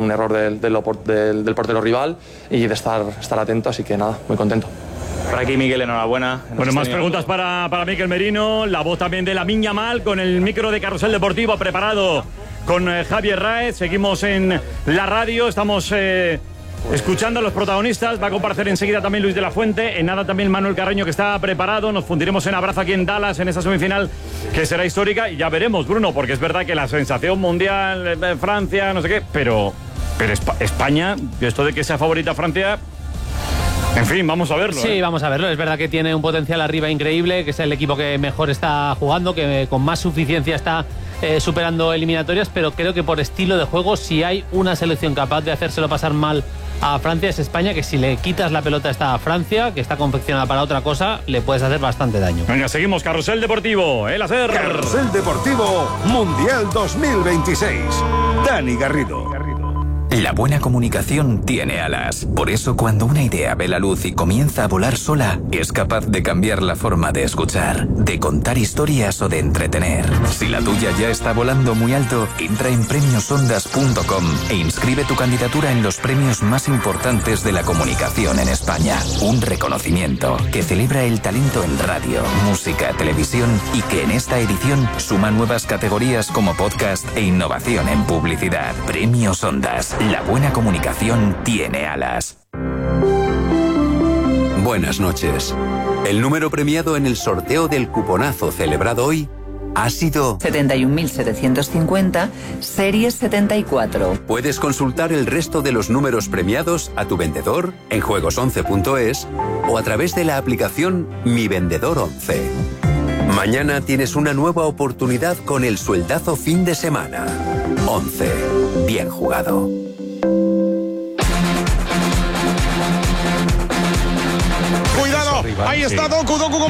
un error del portero rival y de estar atento, así que nada, muy contento. Por aquí, Miguel, enhorabuena. Bueno, más preguntas para Mikel Merino. La voz también de Lamine Yamal con el micro de Carrusel Deportivo preparado con Javier Raez. Seguimos en la radio, estamos escuchando a los protagonistas. Va a comparecer enseguida también Luis de la Fuente. En nada también Manuel Carreño, que está preparado. Nos fundiremos en abrazo aquí en Dallas en esa semifinal que será histórica. Y ya veremos, Bruno, porque es verdad que la sensación mundial, Francia, no sé qué, pero España, esto de que sea favorita Francia... En fin, vamos a verlo. Sí, vamos a verlo. Es verdad que tiene un potencial arriba increíble, que es el equipo que mejor está jugando, que con más suficiencia está superando eliminatorias, pero creo que por estilo de juego, si hay una selección capaz de hacérselo pasar mal a Francia, es España, que si le quitas la pelota esta a Francia, que está confeccionada para otra cosa, le puedes hacer bastante daño. Venga, seguimos. Carrusel Deportivo, el hacer. Carrusel Deportivo Mundial 2026. Dani Garrido. La buena comunicación tiene alas. Por eso, cuando una idea ve la luz y comienza a volar sola, es capaz de cambiar la forma de escuchar, de contar historias o de entretener. Si la tuya ya está volando muy alto, entra en premiosondas.com e inscribe tu candidatura en los premios más importantes de la comunicación en España. Un reconocimiento que celebra el talento en radio, música, televisión y que en esta edición suma nuevas categorías como podcast e innovación en publicidad. Premios Ondas. La buena comunicación tiene alas. Buenas noches. El número premiado en el sorteo del cuponazo celebrado hoy ha sido 71.750, serie 74. Puedes consultar el resto de los números premiados a tu vendedor en juegos11.es o a través de la aplicación Mi Vendedor 11. Mañana tienes una nueva oportunidad con el sueldazo fin de semana. 11. Bien jugado. Cuidado, ahí está Doku